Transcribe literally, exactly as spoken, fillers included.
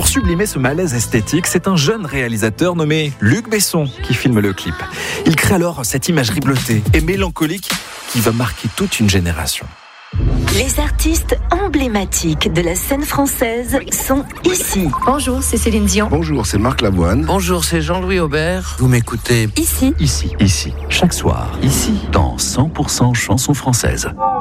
Pour sublimer ce malaise esthétique, c'est un jeune réalisateur nommé Luc Besson qui filme le clip. Il crée alors cette imagerie bleutée et mélancolique qui va marquer toute une génération. Les artistes emblématiques de la scène française sont ici. Bonjour, c'est Céline Dion. Bonjour, c'est Marc Lavoine. Bonjour, c'est Jean-Louis Aubert. Vous m'écoutez Ici. Ici, ici, chaque soir, ici, dans cent pour cent chansons françaises.